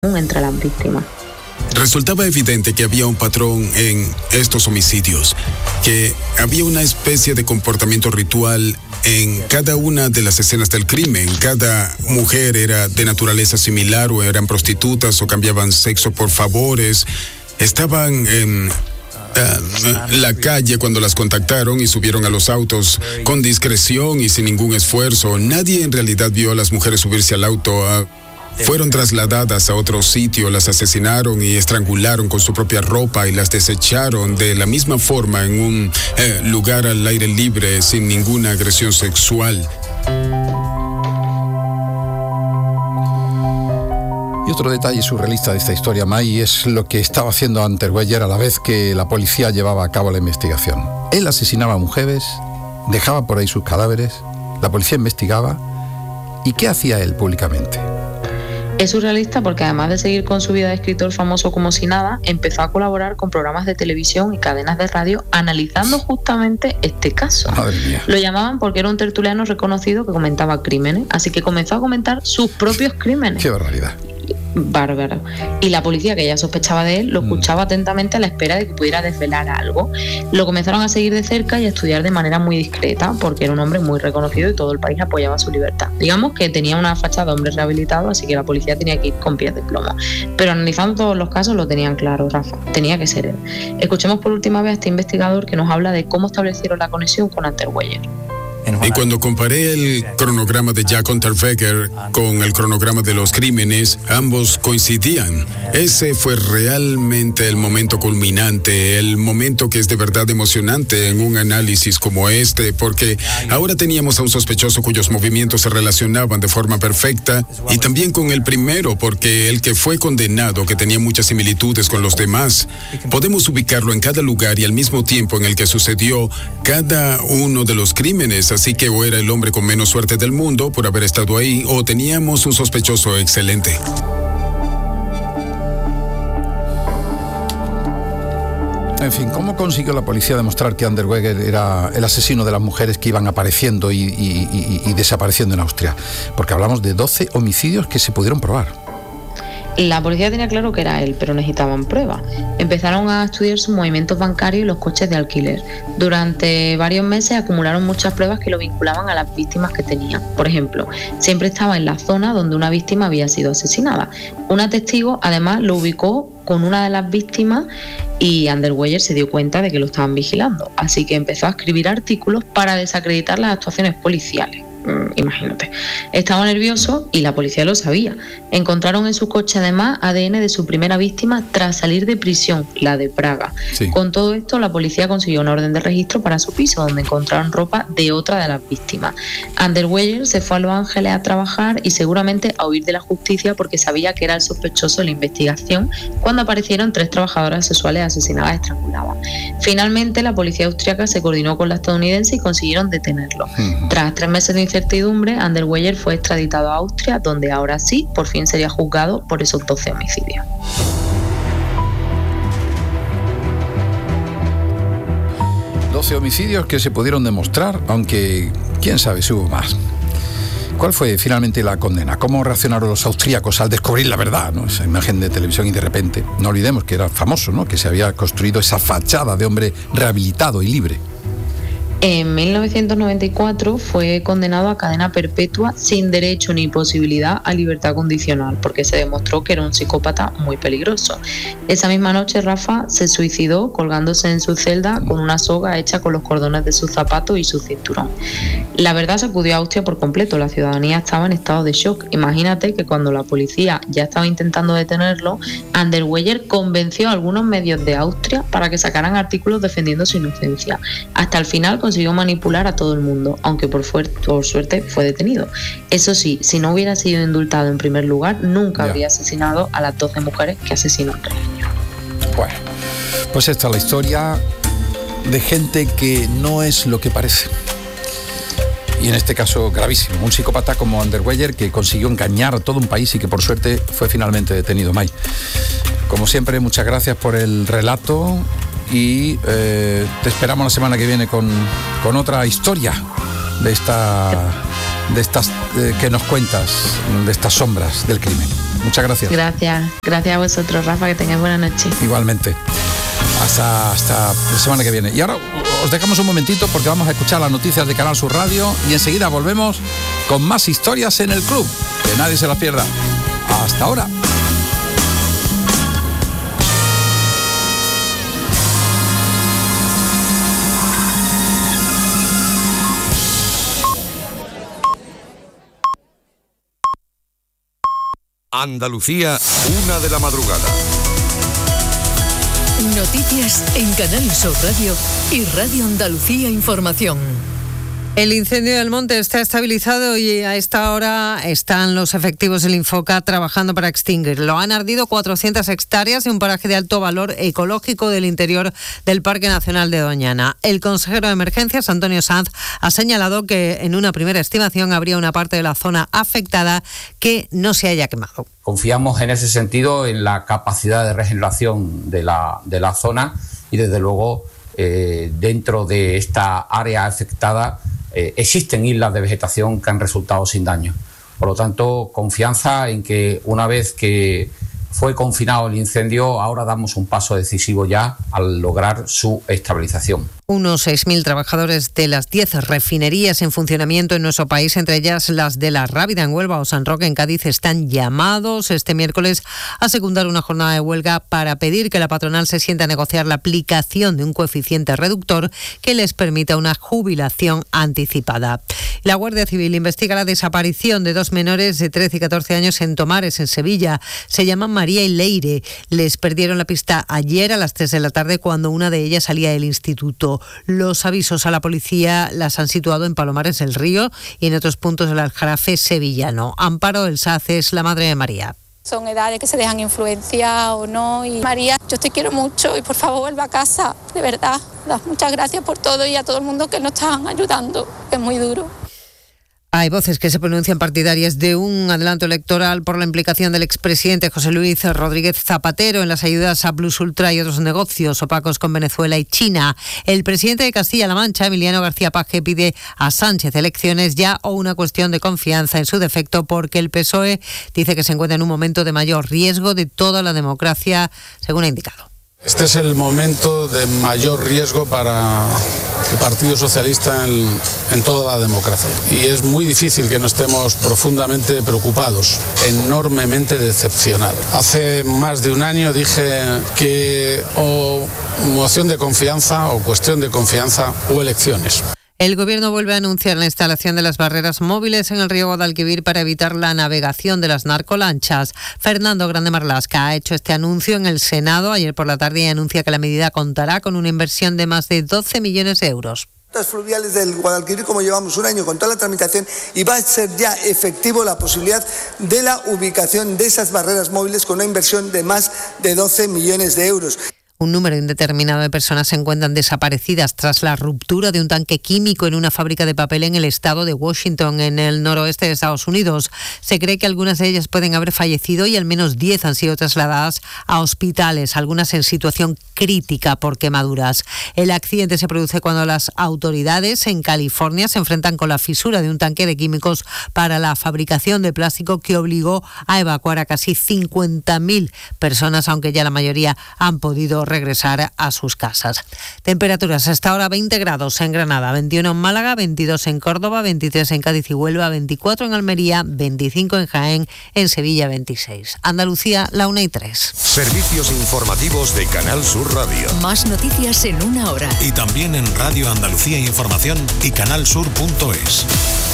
entre las víctimas. Resultaba evidente que había un patrón en estos homicidios, que había una especie de comportamiento ritual en cada una de las escenas del crimen. Cada mujer era de naturaleza similar, o eran prostitutas, o cambiaban sexo por favores. Estaban en la calle cuando las contactaron y subieron a los autos con discreción y sin ningún esfuerzo. Nadie en realidad vio a las mujeres subirse al auto. Fueron trasladadas a otro sitio, las asesinaron y estrangularon con su propia ropa y las desecharon de la misma forma en un lugar al aire libre, sin ninguna agresión sexual. Y otro detalle surrealista de esta historia, May, es lo que estaba haciendo Unterweger a la vez que la policía llevaba a cabo la investigación. Él asesinaba a mujeres, dejaba por ahí sus cadáveres, la policía investigaba. ¿Y qué hacía él públicamente? Es surrealista porque además de seguir con su vida de escritor famoso como si nada, empezó a colaborar con programas de televisión y cadenas de radio analizando justamente este caso. Madre mía. Lo llamaban porque era un tertuliano reconocido que comentaba crímenes, así que comenzó a comentar sus propios crímenes. ¡Qué barbaridad! Bárbaro. Y la policía, que ya sospechaba de él, lo escuchaba atentamente a la espera de que pudiera desvelar algo. Lo comenzaron a seguir de cerca y a estudiar de manera muy discreta, porque era un hombre muy reconocido y todo el país apoyaba su libertad. Digamos que tenía una fachada de hombre rehabilitado, así que la policía tenía que ir con pies de plomo. Pero analizando todos los casos lo tenían claro, Rafa. Tenía que ser él. Escuchemos por última vez a este investigador que nos habla de cómo establecieron la conexión con Unterweger. Y cuando comparé el cronograma de Jack Unterweger con el cronograma de los crímenes, ambos coincidían. Ese fue realmente el momento culminante, el momento que es de verdad emocionante en un análisis como este, porque ahora teníamos a un sospechoso cuyos movimientos se relacionaban de forma perfecta, y también con el primero, porque el que fue condenado, que tenía muchas similitudes con los demás, podemos ubicarlo en cada lugar y al mismo tiempo en el que sucedió cada uno de los crímenes. Así que o era el hombre con menos suerte del mundo por haber estado ahí, o teníamos un sospechoso excelente. En fin, ¿cómo consiguió la policía demostrar que Unterweger era el asesino de las mujeres que iban apareciendo y desapareciendo en Austria? Porque hablamos de 12 homicidios que se pudieron probar. La policía tenía claro que era él, pero necesitaban pruebas. Empezaron a estudiar sus movimientos bancarios y los coches de alquiler. Durante varios meses acumularon muchas pruebas que lo vinculaban a las víctimas que tenía. Por ejemplo, siempre estaba en la zona donde una víctima había sido asesinada. Una testigo, además, lo ubicó con una de las víctimas y Unterweger se dio cuenta de que lo estaban vigilando. Así que empezó a escribir artículos para desacreditar las actuaciones policiales. Imagínate. Estaba nervioso y la policía lo sabía. Encontraron en su coche además ADN de su primera víctima tras salir de prisión, la de Praga. Sí. Con todo esto, la policía consiguió una orden de registro para su piso, donde encontraron ropa de otra de las víctimas. Unterweger se fue a Los Ángeles a trabajar y seguramente a huir de la justicia, porque sabía que era el sospechoso de la investigación cuando aparecieron 3 trabajadoras sexuales asesinadas estranguladas. Finalmente, la policía austríaca se coordinó con la estadounidense y consiguieron detenerlo. Tras 3 meses de incertidumbre, Unterweger fue extraditado a Austria, donde ahora sí, por fin sería juzgado por esos 12 homicidios. Homicidios que se pudieron demostrar, aunque quién sabe si hubo más. ¿Cuál fue finalmente la condena? ¿Cómo reaccionaron los austríacos al descubrir la verdad, ¿no? Esa imagen de televisión y de repente, no olvidemos que era famoso, ¿no? Que se había construido esa fachada de hombre rehabilitado y libre. En 1994 fue condenado a cadena perpetua sin derecho ni posibilidad a libertad condicional, porque se demostró que era un psicópata muy peligroso. Esa misma noche, Rafa se suicidó colgándose en su celda con una soga hecha con los cordones de sus zapatos y su cinturón. La verdad sacudió a Austria por completo. La ciudadanía estaba en estado de shock. Imagínate que cuando la policía ya estaba intentando detenerlo, Unterweger convenció a algunos medios de Austria para que sacaran artículos defendiendo su inocencia. Hasta el final consiguió manipular a todo el mundo, aunque por suerte fue detenido. Eso sí, si no hubiera sido indultado en primer lugar, nunca habría asesinado a las 12 mujeres que asesinó en Treviño. Bueno, pues esta es la historia de gente que no es lo que parece. Y en este caso gravísimo, un psicópata como Unterweger que consiguió engañar a todo un país y que por suerte fue finalmente detenido. May, como siempre, muchas gracias por el relato y te esperamos la semana que viene con otra historia de estas que nos cuentas, de estas sombras del crimen. Muchas gracias. Gracias a vosotros, Rafa, que tengáis buena noche. Igualmente. Hasta la semana que viene. Y ahora os dejamos un momentito porque vamos a escuchar las noticias de Canal Sur Radio y enseguida volvemos con más historias en el club. Que nadie se las pierda. Hasta ahora. Andalucía, 1 de la madrugada. Noticias en Canal Sur Radio y Radio Andalucía Información. El incendio del monte está estabilizado y a esta hora están los efectivos del Infoca trabajando para extinguirlo. Han ardido 400 hectáreas en un paraje de alto valor ecológico del interior del Parque Nacional de Doñana. El consejero de Emergencias, Antonio Sanz, ha señalado que en una primera estimación habría una parte de la zona afectada que no se haya quemado. Confiamos en ese sentido en la capacidad de regeneración de la zona y desde luego dentro de esta área afectada existen islas de vegetación que han resultado sin daño. Por lo tanto, confianza en que una vez que fue confinado el incendio, ahora damos un paso decisivo ya al lograr su estabilización. Unos 6.000 trabajadores de las 10 refinerías en funcionamiento en nuestro país, entre ellas las de La Rábida en Huelva o San Roque en Cádiz, están llamados este miércoles a secundar una jornada de huelga para pedir que la patronal se sienta a negociar la aplicación de un coeficiente reductor que les permita una jubilación anticipada. La Guardia Civil investiga la desaparición de 2 menores de 13 y 14 años en Tomares, en Sevilla. Se llaman María y Leire. Les perdieron la pista ayer a las 3 de la tarde cuando una de ellas salía del instituto. Los avisos a la policía las han situado en Palomares del Río y en otros puntos del Aljarafe sevillano. Amparo El Saz es la madre de María. Son edades que se dejan influenciar o no. Y María, yo te quiero mucho y por favor vuelva a casa, de verdad. Muchas gracias por todo y a todo el mundo que nos están ayudando. Es muy duro. Hay voces que se pronuncian partidarias de un adelanto electoral por la implicación del expresidente José Luis Rodríguez Zapatero en las ayudas a Plus Ultra y otros negocios opacos con Venezuela y China. El presidente de Castilla-La Mancha, Emiliano García Paje, pide a Sánchez elecciones ya o una cuestión de confianza en su defecto porque el PSOE dice que se encuentra en un momento de mayor riesgo de toda la democracia, según ha indicado. Este es el momento de mayor riesgo para el Partido Socialista en toda la democracia. Y es muy difícil que no estemos profundamente preocupados, enormemente decepcionados. Hace más de un año dije que o moción de confianza o cuestión de confianza o elecciones. El Gobierno vuelve a anunciar la instalación de las barreras móviles en el río Guadalquivir para evitar la navegación de las narcolanchas. Fernando Grande Marlaska ha hecho este anuncio en el Senado ayer por la tarde y anuncia que la medida contará con una inversión de más de 12 millones de euros. Las fluviales del Guadalquivir, como llevamos un año con toda la tramitación, y va a ser ya efectivo la posibilidad de la ubicación de esas barreras móviles con una inversión de más de 12 millones de euros. Un número indeterminado de personas se encuentran desaparecidas tras la ruptura de un tanque químico en una fábrica de papel en el estado de Washington, en el noroeste de Estados Unidos. Se cree que algunas de ellas pueden haber fallecido y al menos 10 han sido trasladadas a hospitales, algunas en situación crítica por quemaduras. El accidente se produce cuando las autoridades en California se enfrentan con la fisura de un tanque de químicos para la fabricación de plástico que obligó a evacuar a casi 50.000 personas, aunque ya la mayoría han podido regresar a sus casas. Temperaturas hasta ahora: 20 grados en Granada, 21 en Málaga, 22 en Córdoba, 23 en Cádiz y Huelva, 24 en Almería, 25 en Jaén, en Sevilla 26. Andalucía, la 1:03. Servicios informativos de Canal Sur Radio. Más noticias en una hora. Y también en Radio Andalucía Información y canalsur.es.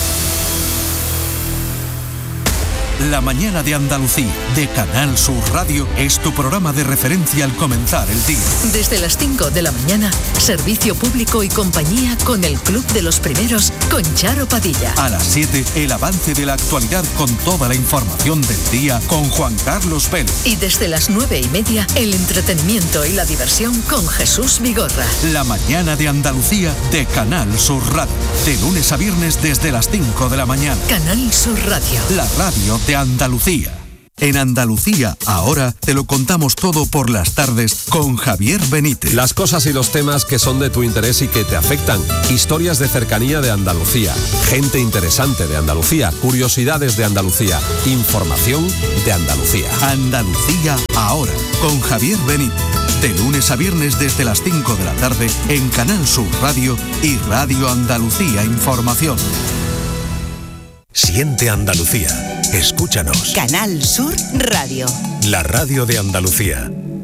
La mañana de Andalucía, de Canal Sur Radio, es tu programa de referencia al comenzar el día. Desde las 5 de la mañana, servicio público y compañía con el Club de los Primeros, con Charo Padilla. A las 7, el avance de la actualidad con toda la información del día con Juan Carlos Vélez. Y desde las 9:30, el entretenimiento y la diversión con Jesús Vigorra. La mañana de Andalucía, de Canal Sur Radio. De lunes a viernes desde las 5 de la mañana. Canal Sur Radio. La radio de Andalucía. En Andalucía, ahora te lo contamos todo por las tardes con Javier Benítez. Las cosas y los temas que son de tu interés y que te afectan. Historias de cercanía de Andalucía. Gente interesante de Andalucía. Curiosidades de Andalucía. Información de Andalucía. Andalucía, ahora con Javier Benítez. De lunes a viernes desde las 5 de la tarde en Canal Sur Radio y Radio Andalucía Información. Siente Andalucía. Escúchanos. Canal Sur Radio. La radio de Andalucía.